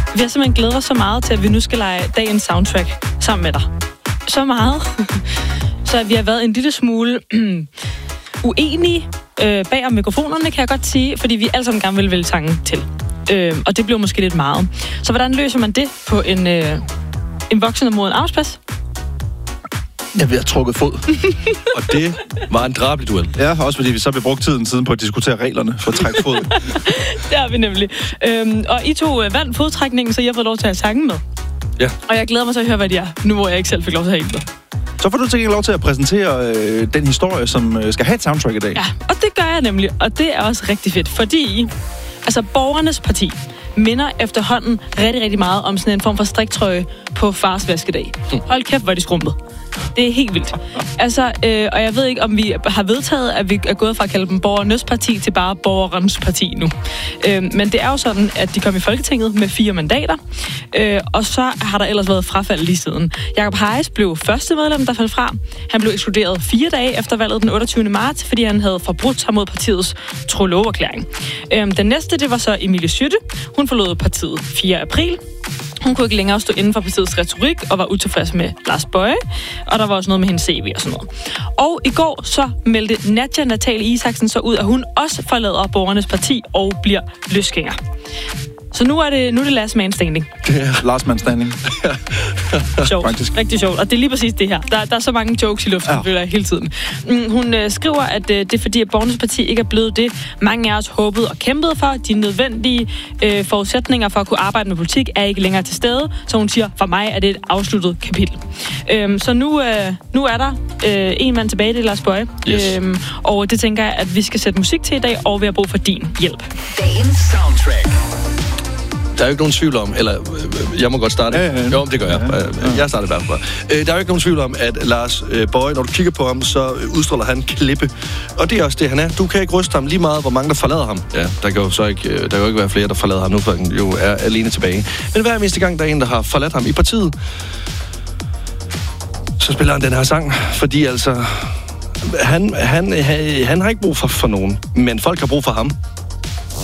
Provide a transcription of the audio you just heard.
Vi har simpelthen glædet os så meget til, at vi nu skal lege dagens soundtrack sammen med dig. Så meget. Så vi har været en lille smule uenige bag om mikrofonerne, kan jeg godt sige, fordi vi alle sammen gerne vil vælge sangen til. Og det blev måske lidt meget. Så hvordan løser man det på en voksen og moden arbejdsplads? Jeg har trukket fod. Og det var en drabelig duel. Ja, også fordi vi så har brugt tiden siden på at diskutere reglerne for at trække fod. Det har vi nemlig. Og I to vandt fodtrækningen, så I har fået lov til at have sangen med. Ja. Og jeg glæder mig til at høre, hvad de er, nu hvor jeg ikke selv fik lov til at have en med. Så får du til gengæld lov til at præsentere den historie, som skal have et soundtrack i dag. Ja, og det gør jeg nemlig. Og det er også rigtig fedt, fordi Borgernes Parti minder efterhånden rigtig, rigtig meget om sådan en form for striktrøje på fars vaskedag. Hold kæft, hvor er de skrumpet. Det er helt vildt. Og jeg ved ikke, om vi har vedtaget, at vi er gået fra at kalde dem Borgernes Parti til bare Borgerens Parti nu. Men det er jo sådan, at de kom i Folketinget med 4 mandater, og så har der ellers været frafald lige siden. Jakob Hayes blev første medlem, der faldt fra. Han blev ekskluderet 4 dage efter valget den 28. marts, fordi han havde forbrudt sig mod partiets tro-love-erklæring. Den næste, det var så Emilie Skytte. Hun forlod partiet 4. april. Hun kunne ikke længere stå inden for partiets retorik og var utilfreds med Lars Boje, og der var også noget med hendes CV og sådan noget. Og i går så meldte Nadja Natalie Isaksen så ud, at hun også forlader Borgernes Parti og bliver løsgænger. Så nu er det last man standing. Last man standing. Sjovt. Faktisk. Rigtig sjovt. Og det er lige præcis det her. Der er så mange jokes i luften, føler jeg hele tiden. Hun skriver, at det er fordi, at Borgernes Parti ikke er blevet det, mange af os håbede og kæmpede for. De nødvendige forudsætninger for at kunne arbejde med politik er ikke længere til stede. Så hun siger, for mig er det et afsluttet kapitel. Så nu er der en mand tilbage, det er Lars Boje. Yes. Og det tænker jeg, at vi skal sætte musik til i dag, og vi har brug for din hjælp. Dagens soundtrack. Der er jo ikke nogen tvivl om, eller jeg må godt starte. Ja. Jo, det gør jeg. Jeg starter i hvert fald. Der er jo ikke nogen tvivl om, at Lars Boje, når du kigger på ham, så udstråler han klippe. Og det er også det, han er. Du kan ikke ryste ham lige meget, hvor mange der forlader ham. Ja, der kan jo ikke være flere, der forlader ham nu, for han jo er alene tilbage. Men hver eneste gang, der er en, der har forladt ham i partiet, så spiller han den her sang, fordi altså... Han har ikke brug for nogen, men folk har brug for ham.